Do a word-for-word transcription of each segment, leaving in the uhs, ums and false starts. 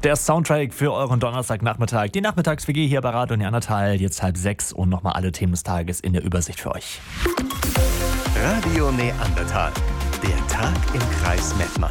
Der Soundtrack für euren Donnerstagnachmittag. Die Nachmittags-W G hier bei Radio Neandertal. Jetzt halb sechs und nochmal alle Themen des Tages in der Übersicht für euch. Radio Neandertal. Der Tag im Kreis Mettmann.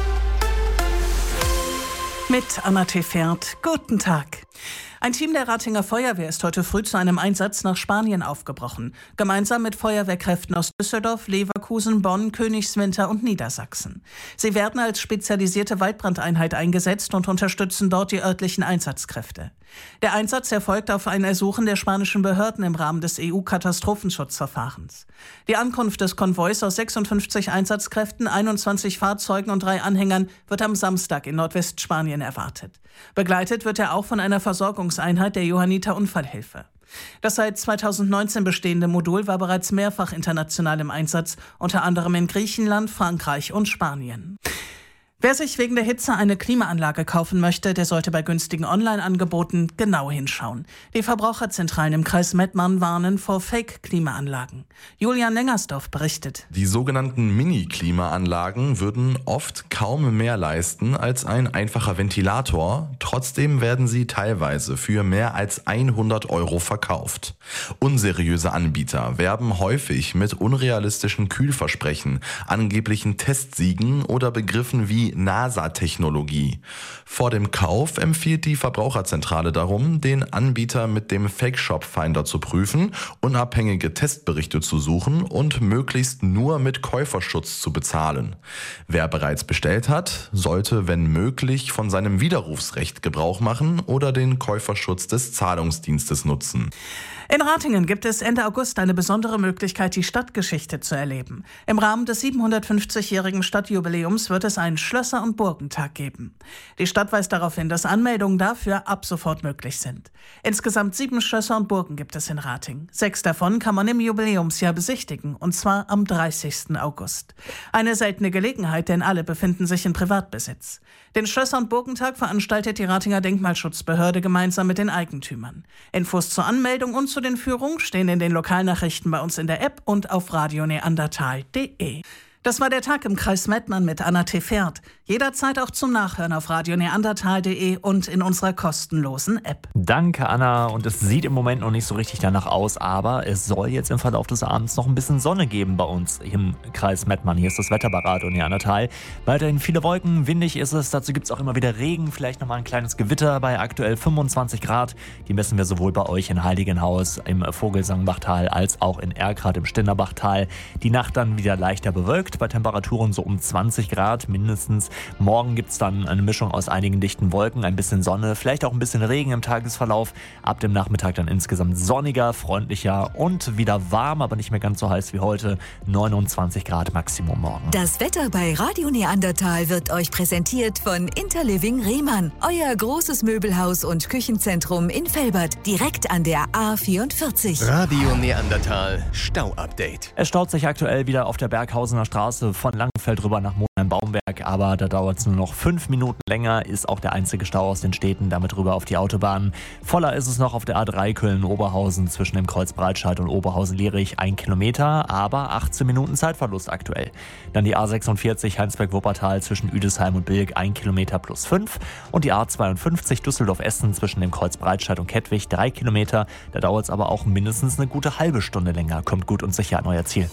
Mit Anna Tefert. Guten Tag. Ein Team der Ratinger Feuerwehr ist heute früh zu einem Einsatz nach Spanien aufgebrochen. Gemeinsam mit Feuerwehrkräften aus Düsseldorf, Leverkusen, Bonn, Königswinter und Niedersachsen. Sie werden als spezialisierte Waldbrandeinheit eingesetzt und unterstützen dort die örtlichen Einsatzkräfte. Der Einsatz erfolgt auf ein Ersuchen der spanischen Behörden im Rahmen des E U-Katastrophenschutzverfahrens. Die Ankunft des Konvois aus sechsundfünfzig Einsatzkräften, einundzwanzig Fahrzeugen und drei Anhängern wird am Samstag in Nordwestspanien erwartet. Begleitet wird er auch von einer Versorgungseinheit der Johanniter Unfallhilfe. Das seit zweitausendneunzehn bestehende Modul war bereits mehrfach international im Einsatz, unter anderem in Griechenland, Frankreich und Spanien. Wer sich wegen der Hitze eine Klimaanlage kaufen möchte, der sollte bei günstigen Online-Angeboten genau hinschauen. Die Verbraucherzentralen im Kreis Mettmann warnen vor Fake-Klimaanlagen. Julian Lengersdorf berichtet. Die sogenannten Mini-Klimaanlagen würden oft kaum mehr leisten als ein einfacher Ventilator. Trotzdem werden sie teilweise für mehr als hundert Euro verkauft. Unseriöse Anbieter werben häufig mit unrealistischen Kühlversprechen, angeblichen Testsiegen oder Begriffen wie NASA-Technologie. Vor dem Kauf empfiehlt die Verbraucherzentrale darum, den Anbieter mit dem Fake-Shop-Finder zu prüfen, unabhängige Testberichte zu suchen und möglichst nur mit Käuferschutz zu bezahlen. Wer bereits bestellt hat, sollte, wenn möglich, von seinem Widerrufsrecht Gebrauch machen oder den Käuferschutz des Zahlungsdienstes nutzen. In Ratingen gibt es Ende August eine besondere Möglichkeit, die Stadtgeschichte zu erleben. Im Rahmen des siebenhundertfünfzigjährigen Stadtjubiläums wird es einen Schlösser- und Burgentag geben. Die Stadt weist darauf hin, dass Anmeldungen dafür ab sofort möglich sind. Insgesamt sieben Schlösser und Burgen gibt es in Ratingen. Sechs davon kann man im Jubiläumsjahr besichtigen, und zwar am dreißigsten August. Eine seltene Gelegenheit, denn alle befinden sich in Privatbesitz. Den Schlösser- und Burgentag veranstaltet die Ratinger Denkmalschutzbehörde gemeinsam mit den Eigentümern. Infos zur Anmeldung und zu den Führungen stehen in den Lokalnachrichten bei uns in der App und auf radio neandertal punkt de. Das war der Tag im Kreis Mettmann mit Anna Tefert. Jederzeit auch zum Nachhören auf radio neandertal punkt de und in unserer kostenlosen App. Danke, Anna. Und es sieht im Moment noch nicht so richtig danach aus, aber es soll jetzt im Verlauf des Abends noch ein bisschen Sonne geben bei uns im Kreis Mettmann. Hier ist das Wetter bei Radio Neandertal. Weiterhin viele Wolken, windig ist es. Dazu gibt es auch immer wieder Regen, vielleicht nochmal ein kleines Gewitter bei aktuell fünfundzwanzig Grad. Die messen wir sowohl bei euch in Heiligenhaus im Vogelsangbachtal als auch in Erkrath im Stenderbachtal. Die Nacht dann wieder leichter bewölkt, bei Temperaturen so um zwanzig Grad mindestens. Morgen gibt es dann eine Mischung aus einigen dichten Wolken, ein bisschen Sonne, vielleicht auch ein bisschen Regen im Tagesverlauf. Ab dem Nachmittag dann insgesamt sonniger, freundlicher und wieder warm, aber nicht mehr ganz so heiß wie heute. neunundzwanzig Grad Maximum morgen. Das Wetter bei Radio Neandertal wird euch präsentiert von Interliving Rehmann. Euer großes Möbelhaus und Küchenzentrum in Velbert, direkt an der A vierundvierzig. Radio Neandertal Stau-Update. Es staut sich aktuell wieder auf der Berghausener Straße von Langenfeld rüber nach Monheim-Baumberg, aber da dauert es nur noch fünf Minuten länger, ist auch der einzige Stau aus den Städten, damit rüber auf die Autobahn. Voller ist es noch auf der A drei Köln-Oberhausen zwischen dem Kreuz Breitscheid und Oberhausen-Lierich, ein Kilometer, aber achtzehn Minuten Zeitverlust aktuell. Dann die A sechsundvierzig Heinsberg-Wuppertal zwischen Üdesheim und Bilk, ein Kilometer plus fünf und die A zweiundfünfzig Düsseldorf-Essen zwischen dem Kreuz Breitscheid und Kettwig, drei Kilometer, da dauert es aber auch mindestens eine gute halbe Stunde länger, kommt gut und sicher an euer Ziel.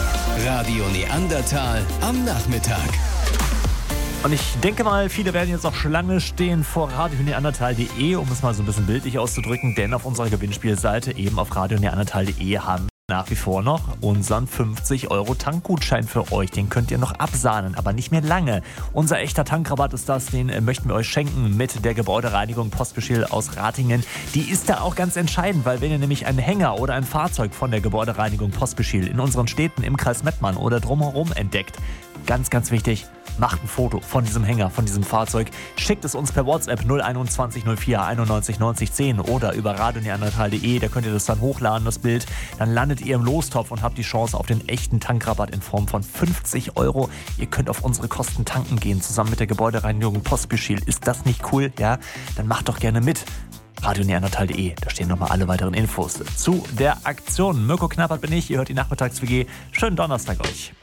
Radio Neandertal am Nachmittag. Und ich denke mal, viele werden jetzt noch Schlange stehen vor radio neandertal punkt de, um es mal so ein bisschen bildlich auszudrücken, denn auf unserer Gewinnspielseite eben auf radio neandertal punkt de haben wir nach wie vor noch unseren fünfzig Euro Tankgutschein für euch. Den könnt ihr noch absahnen, aber nicht mehr lange. Unser echter Tankrabatt ist das, den möchten wir euch schenken mit der Gebäudereinigung Postbeschill aus Ratingen. Die ist da auch ganz entscheidend, weil wenn ihr nämlich einen Hänger oder ein Fahrzeug von der Gebäudereinigung Postbeschill in unseren Städten im Kreis Mettmann oder drumherum entdeckt, ganz, ganz wichtig, macht ein Foto von diesem Hänger, von diesem Fahrzeug, schickt es uns per WhatsApp null einundzwanzig null vier einundneunzig neunzig zehn oder über radio neandertal punkt de, da könnt ihr das dann hochladen, das Bild. Dann landet ihr im Lostopf und habt die Chance auf den echten Tankrabatt in Form von fünfzig Euro. Ihr könnt auf unsere Kosten tanken gehen, zusammen mit der Gebäudereinigung Postbeschill. Ist das nicht cool? Ja, dann macht doch gerne mit. radio neandertal punkt de, da stehen nochmal alle weiteren Infos zu der Aktion. Mirko Knappert bin ich, ihr hört die Nachmittags-W G. Schönen Donnerstag euch.